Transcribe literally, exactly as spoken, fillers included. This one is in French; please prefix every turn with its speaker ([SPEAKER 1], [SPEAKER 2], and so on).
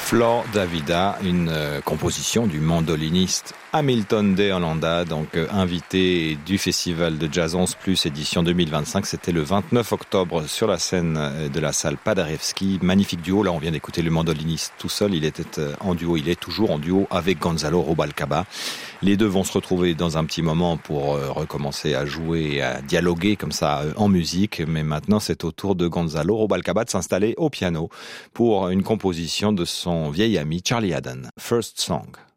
[SPEAKER 1] Flor da Vida, une euh, composition du mandoliniste Hamilton de Holanda, donc euh, invité du Festival de Jazz onze plus édition deux mille vingt-cinq. C'était le vingt-neuf octobre sur la scène euh, de la salle Paderewski. Magnifique duo. Là, on vient d'écouter le mandoliniste tout seul. Il était euh, en duo, il est toujours en duo avec Gonzalo Rubalcaba. Les deux vont se retrouver dans un petit moment pour euh, recommencer à jouer et à dialoguer comme ça euh, en musique. Mais maintenant, c'est au tour de Gonzalo Rubalcaba de s'installer au piano pour une composition de son vieil ami Charlie Haddon. First Song.